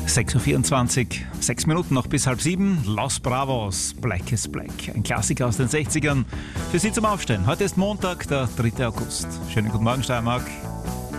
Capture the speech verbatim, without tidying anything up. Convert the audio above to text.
sechs Uhr vierundzwanzig, sechs Minuten noch bis halb sieben. Los Bravos, Black is Black. Ein Klassiker aus den sechzigern. Für Sie zum Aufstehen. Heute ist Montag, der dritte August. Schönen guten Morgen, Steiermark.